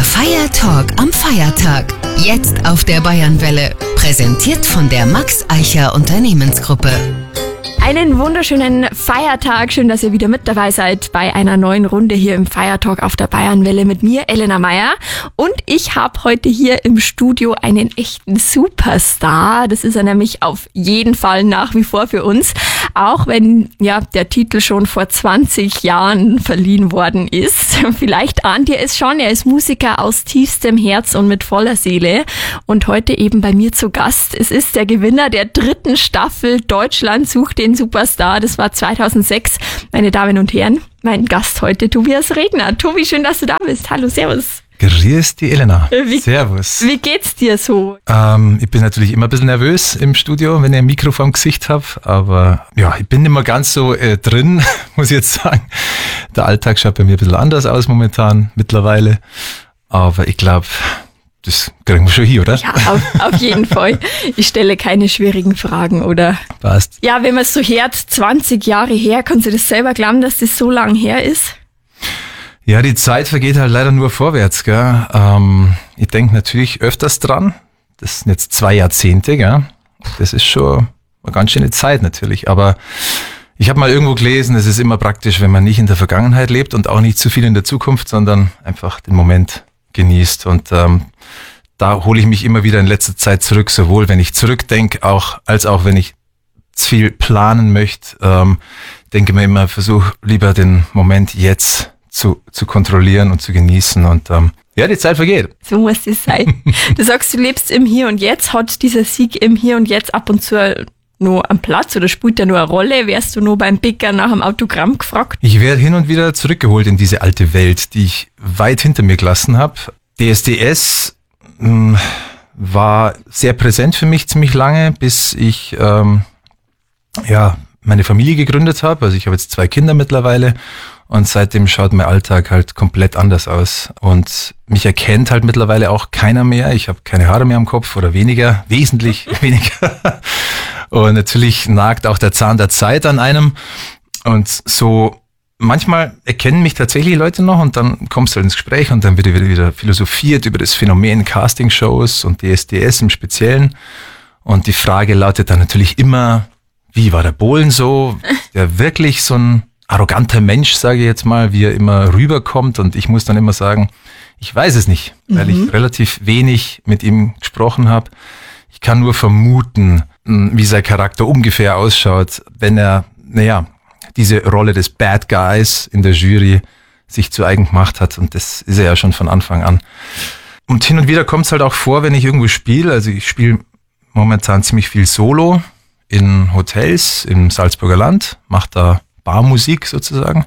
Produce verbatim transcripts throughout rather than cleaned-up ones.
Der Feiertalk am Feiertag. Jetzt auf der Bayernwelle. Präsentiert von der Max Eicher Unternehmensgruppe. Einen wunderschönen Feiertag. Schön, dass ihr wieder mit dabei seid bei einer neuen Runde hier im Feiertalk auf der Bayernwelle mit mir, Elena Meyer. Und ich habe heute hier im Studio einen echten Superstar. Das ist er nämlich auf jeden Fall nach wie vor für uns. Auch wenn ja der Titel schon vor zwanzig Jahren verliehen worden ist. Vielleicht ahnt ihr es schon. Er ist Musiker aus tiefstem Herz und mit voller Seele. Und heute eben bei mir zu Gast. Es ist der Gewinner der dritten Staffel Deutschland sucht den Superstar. Das war zweitausendsechs. Meine Damen und Herren, mein Gast heute, Tobias Regner. Tobi, schön, dass du da bist. Hallo, servus. Grüß die Elena. Wie, Servus. Wie geht's dir so? Ähm, ich bin natürlich immer ein bisschen nervös im Studio, wenn ich ein Mikro vorm Gesicht habe. Aber ja, ich bin nicht mehr ganz so äh, drin, muss ich jetzt sagen. Der Alltag schaut bei mir ein bisschen anders aus momentan mittlerweile. Aber ich glaube, das kriegen wir schon hier, oder? Ja, auf, auf jeden Fall. Ich stelle keine schwierigen Fragen, oder? Passt. Ja, wenn man es so hört, zwanzig Jahre her, kannst du das selber glauben, dass das so lang her ist? Ja, die Zeit vergeht halt leider nur vorwärts, gell? Ähm, ich denke natürlich öfters dran. Das sind jetzt zwei Jahrzehnte, gell? Das ist schon eine ganz schöne Zeit natürlich. Aber ich habe mal irgendwo gelesen, es ist immer praktisch, wenn man nicht in der Vergangenheit lebt und auch nicht zu viel in der Zukunft, sondern einfach den Moment genießt. Und ähm, da hole ich mich immer wieder in letzter Zeit zurück, sowohl wenn ich zurückdenke, auch als auch wenn ich zu viel planen möchte. Ähm, denke mir immer, versuche lieber den Moment jetzt zu zu kontrollieren und zu genießen. Und ähm, ja, die Zeit vergeht. So muss es sein. Du sagst, du lebst im Hier und Jetzt. Hat dieser Sieg im Hier und Jetzt ab und zu nur am Platz oder spielt der nur eine Rolle? Wärst du nur beim Bäcker nach einem Autogramm gefragt? Ich werde hin und wieder zurückgeholt in diese alte Welt, die ich weit hinter mir gelassen habe. D S D S mh, war sehr präsent für mich ziemlich lange, bis ich ähm, ja meine Familie gegründet habe. Also ich habe jetzt zwei Kinder mittlerweile. Und seitdem schaut mein Alltag halt komplett anders aus. Und mich erkennt halt mittlerweile auch keiner mehr. Ich habe keine Haare mehr am Kopf oder weniger, wesentlich weniger. Und natürlich nagt auch der Zahn der Zeit an einem. Und so manchmal erkennen mich tatsächlich Leute noch und dann kommst du halt ins Gespräch und dann wird wieder, wieder philosophiert über das Phänomen Castingshows und D S D S im Speziellen. Und die Frage lautet dann natürlich immer, wie war der Bohlen so? Der wirklich so ein arroganter Mensch, sage ich jetzt mal, wie er immer rüberkommt, und ich muss dann immer sagen, ich weiß es nicht, weil mhm. ich relativ wenig mit ihm gesprochen habe. Ich kann nur vermuten, wie sein Charakter ungefähr ausschaut, wenn er, naja, diese Rolle des Bad Guys in der Jury sich zu eigen gemacht hat, und das ist er ja schon von Anfang an. Und hin und wieder kommt es halt auch vor, wenn ich irgendwo spiele, also ich spiele momentan ziemlich viel Solo in Hotels im Salzburger Land, mache da Barmusik sozusagen.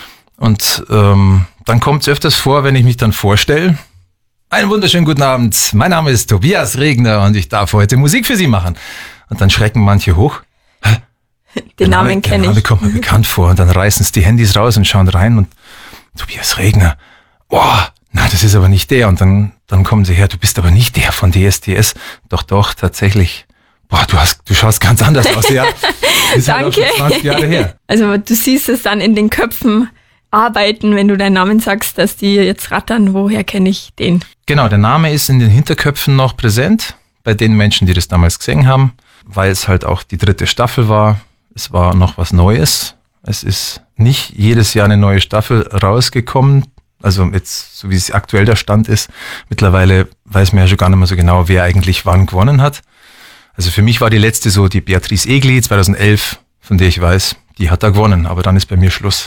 Und ähm, dann kommt es öfters vor, wenn ich mich dann vorstelle. Einen wunderschönen guten Abend. Mein Name ist Tobias Regner und ich darf heute Musik für Sie machen. Und dann schrecken manche hoch. Hä? Den Namen kenne ich. Der Name kommt mir bekannt vor. Und dann reißen sie die Handys raus und schauen rein und Tobias Regner. Boah, na, das ist aber nicht der. Und dann, dann kommen sie her, du bist aber nicht der von D S D S. Doch, doch, tatsächlich. Boah, du hast, du schaust ganz anders aus, ja. Ist Danke. Halt zwanzig Jahre her. Also du siehst es dann in den Köpfen arbeiten, wenn du deinen Namen sagst, dass die jetzt rattern, woher kenne ich den? Genau, der Name ist in den Hinterköpfen noch präsent, bei den Menschen, die das damals gesehen haben, weil es halt auch die dritte Staffel war. Es war noch was Neues. Es ist nicht jedes Jahr eine neue Staffel rausgekommen. Also jetzt, so wie es aktuell der Stand ist. Mittlerweile weiß man ja schon gar nicht mehr so genau, wer eigentlich wann gewonnen hat. Also für mich war die letzte so die Beatrice Egli zweitausendelf, von der ich weiß, die hat da gewonnen, aber dann ist bei mir Schluss.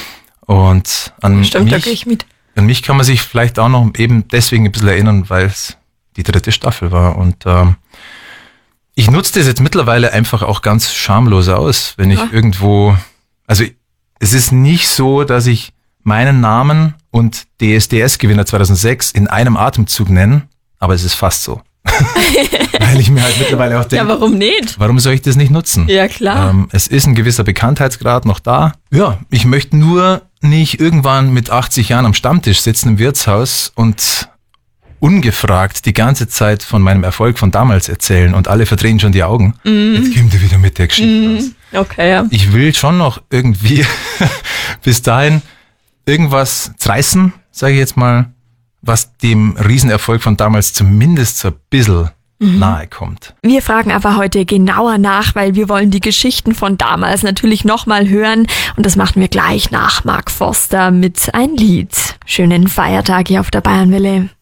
Und an Stimmt, mich, da gehe ich mit. An mich kann man sich vielleicht auch noch eben deswegen ein bisschen erinnern, weil es die dritte Staffel war. Und ähm, ich nutze das jetzt mittlerweile einfach auch ganz schamlos aus, wenn ich ja. irgendwo, also es ist nicht so, dass ich meinen Namen und D S D S-Gewinner zweitausendsechs in einem Atemzug nenne, aber es ist fast so. Weil ich mir halt mittlerweile auch denke, ja, warum nicht? Warum soll ich das nicht nutzen? Ja, klar. Ähm, es ist ein gewisser Bekanntheitsgrad noch da. Ja, ich möchte nur nicht irgendwann mit achtzig Jahren am Stammtisch sitzen im Wirtshaus und ungefragt die ganze Zeit von meinem Erfolg von damals erzählen und alle verdrehen schon die Augen. Mm. Jetzt kommt er wieder mit der Geschichte mm. raus. Okay, ja. Ich will schon noch irgendwie bis dahin irgendwas zerreißen, sage ich jetzt mal, was dem Riesenerfolg von damals zumindest so ein bisschen mhm. nahe kommt. Wir fragen aber heute genauer nach, weil wir wollen die Geschichten von damals natürlich nochmal hören. Und das machen wir gleich nach Mark Forster mit ein Lied. Schönen Feiertag hier auf der Bayernwelle.